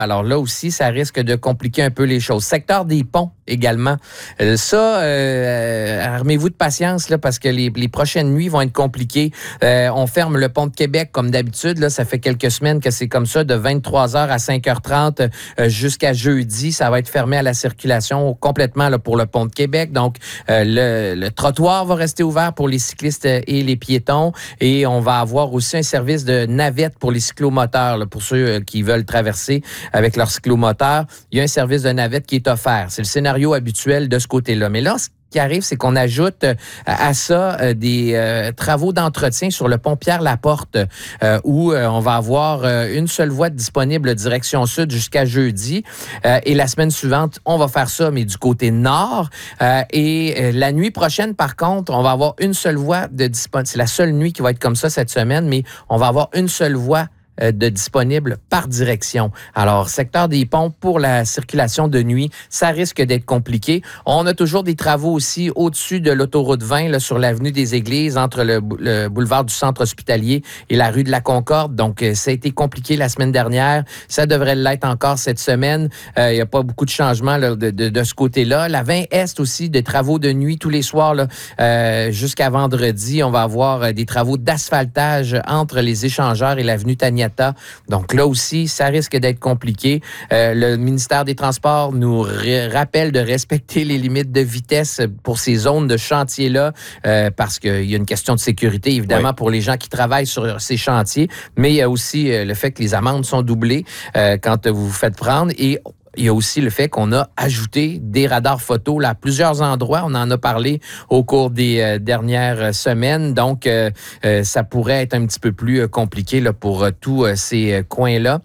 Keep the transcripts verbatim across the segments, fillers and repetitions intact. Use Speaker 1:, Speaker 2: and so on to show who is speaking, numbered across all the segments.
Speaker 1: Alors là aussi, ça risque de compliquer un peu les choses. Secteur des ponts également. Euh, ça, euh, armez-vous de patience là, parce que les, les prochaines nuits vont être compliquées. Euh, on ferme le pont de Québec comme d'habitude. Là, ça fait quelques semaines que c'est comme ça, de vingt-trois heures à cinq heures trente euh, jusqu'à jeudi. Ça va être fermé à la circulation complètement là, pour le pont de Québec. Donc, euh, le, le trottoir va rester ouvert pour les cyclistes et les piétons. Et on va avoir aussi un service de navette pour les cyclomoteurs, là, pour ceux qui veulent traverser avec leur cyclomoteur. Il y a un service de navette qui est offert. C'est le scénario habituel de ce côté-là. Mais là, ce qui arrive, c'est qu'on ajoute à ça des euh, travaux d'entretien sur le pont Pierre-Laporte euh, où euh, on va avoir euh, une seule voie disponible direction sud jusqu'à jeudi. Euh, et la semaine suivante, on va faire ça, mais du côté nord. Euh, et euh, la nuit prochaine, par contre, on va avoir une seule voie de disponible. C'est la seule nuit qui va être comme ça cette semaine, mais on va avoir une seule voie de disponible par direction. Alors, secteur des ponts pour la circulation de nuit, ça risque d'être compliqué. On a toujours des travaux aussi au-dessus de l'autoroute vingt, là, sur l'avenue des Églises, entre le, le boulevard du Centre hospitalier et la rue de la Concorde. Donc, ça a été compliqué la semaine dernière. Ça devrait l'être encore cette semaine. Il euh, n'y a pas beaucoup de changements là, de, de, de ce côté-là. La vingt Est aussi, des travaux de nuit tous les soirs là, euh, jusqu'à vendredi. On va avoir des travaux d'asphaltage entre les échangeurs et l'avenue Taniata. Donc là aussi, ça risque d'être compliqué. Euh, le ministère des Transports nous r- rappelle de respecter les limites de vitesse pour ces zones de chantier-là euh, parce qu'il y a une question de sécurité, évidemment, oui. pour les gens qui travaillent sur ces chantiers. Mais il y a aussi euh, le fait que les amendes sont doublées euh, quand vous vous faites prendre et il y a aussi le fait qu'on a ajouté des radars photo là, à plusieurs endroits. On en a parlé au cours des euh, dernières semaines. Donc, euh, euh, ça pourrait être un petit peu plus euh, compliqué là, pour euh, tous euh, ces euh, coins-là.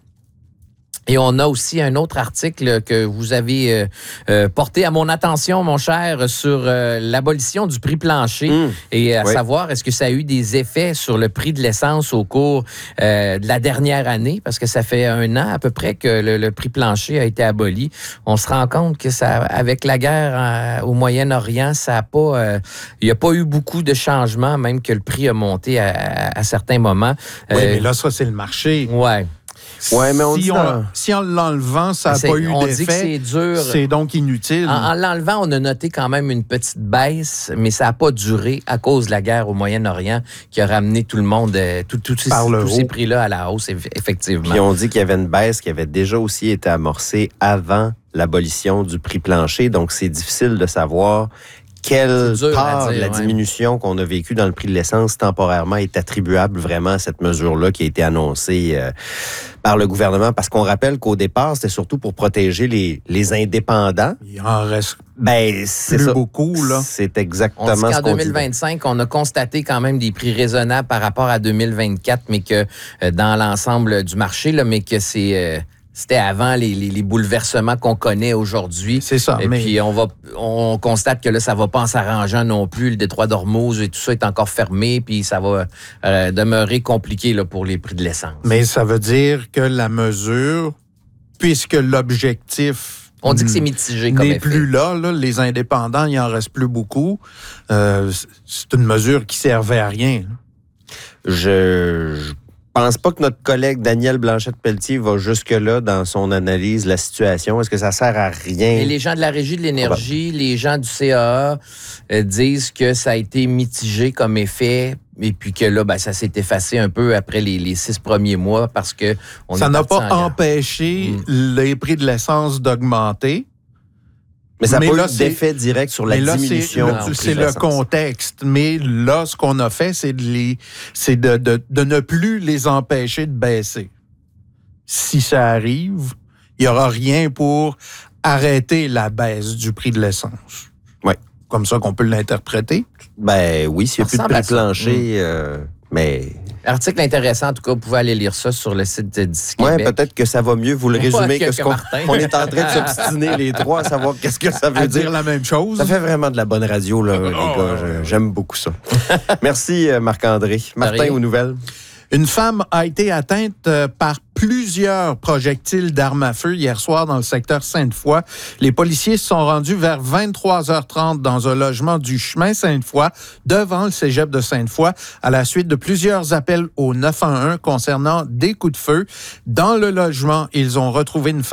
Speaker 1: Et on a aussi un autre article que vous avez euh, euh, porté à mon attention, mon cher, sur euh, l'abolition du prix plancher mmh. et à oui. savoir, est-ce que ça a eu des effets sur le prix de l'essence au cours euh, de la dernière année? Parce que ça fait un an à peu près que le, le prix plancher a été aboli. On se rend compte que ça, avec la guerre euh, au Moyen-Orient, ça a pas, euh, il n'y a pas eu beaucoup de changements, même que le prix a monté à, à, à certains moments.
Speaker 2: Oui, euh, mais là, ça, c'est le marché.
Speaker 1: Ouais.
Speaker 2: Ouais, mais on si, dit on, si en l'enlevant, ça n'a pas eu
Speaker 1: on
Speaker 2: d'effet,
Speaker 1: dit que c'est dur.
Speaker 2: C'est donc inutile.
Speaker 1: En, en l'enlevant, on a noté quand même une petite baisse, mais ça n'a pas duré à cause de la guerre au Moyen-Orient qui a ramené tout le monde, tout, tout, tous, tous ces prix-là à la hausse, effectivement.
Speaker 3: Puis on dit qu'il y avait une baisse qui avait déjà aussi été amorcée avant l'abolition du prix plancher, donc c'est difficile de savoir quelle part de la ouais. diminution qu'on a vécue dans le prix de l'essence temporairement est attribuable vraiment à cette mesure-là qui a été annoncée euh, par le gouvernement? Parce qu'on rappelle qu'au départ, c'était surtout pour protéger les, les indépendants.
Speaker 2: Il en reste
Speaker 3: ben, c'est
Speaker 2: plus
Speaker 3: ça.
Speaker 2: beaucoup, là.
Speaker 3: C'est exactement
Speaker 1: on dit
Speaker 3: ce qu'on
Speaker 1: deux mille vingt-cinq, dit. On a constaté quand même des prix raisonnables par rapport à deux mille vingt-quatre, mais que euh, dans l'ensemble du marché, là, mais que c'est... Euh, C'était avant les, les, les bouleversements qu'on connaît aujourd'hui.
Speaker 2: C'est ça.
Speaker 1: Et
Speaker 2: mais...
Speaker 1: puis, on va, on constate que là, ça va pas en s'arrangeant non plus. Le détroit d'Ormuz et tout ça est encore fermé, puis ça va euh, demeurer compliqué là, pour les prix de l'essence.
Speaker 2: Mais ça veut dire que la mesure, puisque l'objectif...
Speaker 1: On dit que c'est mitigé comme
Speaker 2: n'est
Speaker 1: effet.
Speaker 2: plus là, là. Les indépendants, il en reste plus beaucoup. Euh, c'est une mesure qui servait à rien. Là.
Speaker 3: Je... je... Je pense pas que notre collègue Daniel Blanchette-Pelletier va jusque-là dans son analyse de la situation. Est-ce que ça sert à rien?
Speaker 1: Et les gens de la Régie de l'énergie, bah. les gens du C A A euh, disent que ça a été mitigé comme effet et puis que là, ben, ça s'est effacé un peu après les, les six premiers mois parce que... On
Speaker 2: ça
Speaker 1: est
Speaker 2: n'a pas
Speaker 1: en
Speaker 2: empêché mmh. les prix de l'essence d'augmenter.
Speaker 3: Mais ça n'a pas eu d'effet direct sur la
Speaker 2: là,
Speaker 3: diminution.
Speaker 2: C'est, le, c'est le contexte. Mais là, ce qu'on a fait, c'est de, les, c'est de, de, de ne plus les empêcher de baisser. Si ça arrive, il n'y aura rien pour arrêter la baisse du prix de l'essence.
Speaker 3: Oui.
Speaker 2: Comme ça qu'on peut l'interpréter.
Speaker 3: Ben oui, s'il n'y a plus de prix plancher, euh, mais...
Speaker 1: Article intéressant, en tout cas, vous pouvez aller lire ça sur le site d'Ici
Speaker 3: Oui,
Speaker 1: Québec.
Speaker 3: peut-être que ça va mieux vous le résumer que, que ce qu'on
Speaker 1: Martin.
Speaker 3: on est en train de s'obstiner les trois à savoir qu'est-ce que ça veut
Speaker 2: à
Speaker 3: dire.
Speaker 2: dire la même chose.
Speaker 3: Ça fait vraiment de la bonne radio, là, oh, les gars. Je, j'aime beaucoup ça. Merci, Marc-André. Martin, aux nouvelles.
Speaker 2: Une femme a été atteinte par plusieurs projectiles d'armes à feu hier soir dans le secteur Sainte-Foy. Les policiers se sont rendus vers vingt-trois heures trente dans un logement du chemin Sainte-Foy, devant le cégep de Sainte-Foy, à la suite de plusieurs appels au neuf un un concernant des coups de feu. Dans le logement, ils ont retrouvé une femme